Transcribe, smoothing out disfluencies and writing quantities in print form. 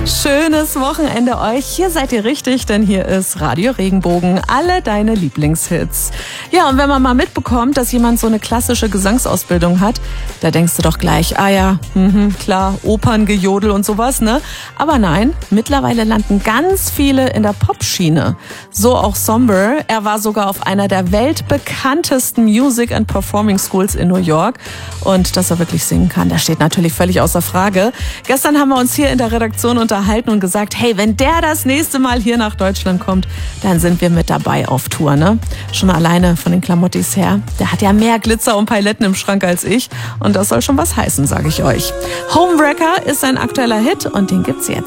Schönes Wochenende euch. Hier seid ihr richtig, denn hier ist Radio Regenbogen. Alle deine Lieblingshits. Ja, und wenn man mal mitbekommt, dass jemand so eine klassische Gesangsausbildung hat, da denkst du doch gleich, klar, Operngejodel und sowas, ne? Aber nein, mittlerweile landen ganz viele in der Popschiene. So auch Somber. Er war sogar auf einer der weltbekanntesten Music and Performing Schools in New York. Und dass er wirklich singen kann, das steht natürlich völlig außer Frage. Gestern haben wir uns hier in der Redaktion unterhalten und gesagt, hey, wenn der das nächste Mal hier nach Deutschland kommt, dann sind wir mit dabei auf Tour, ne? Schon alleine von den Klamottis her. Der hat ja mehr Glitzer und Paletten im Schrank als ich. Und das soll schon was heißen, sage ich euch. Homewrecker ist ein aktueller Hit und den gibt's jetzt.